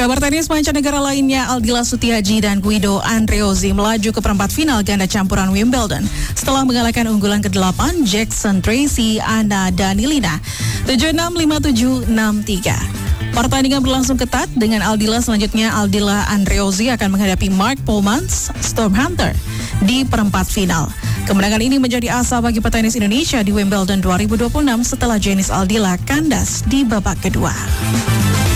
Kabar tenis mancanegara lainnya, Aldila Sutiaji dan Guido Andreozzi melaju ke perempat final ganda campuran Wimbledon setelah mengalahkan unggulan ke-8 Jackson Tracy Anna Danilina 7-6, 5-7, 6-3. Pertandingan berlangsung ketat dengan Aldila selanjutnya Aldila Andreozzi akan menghadapi Mark Polmans Storm Hunter di perempat final. Kemenangan ini menjadi asa bagi petenis Indonesia di Wimbledon 2026 setelah Jenis Aldila kandas di babak kedua.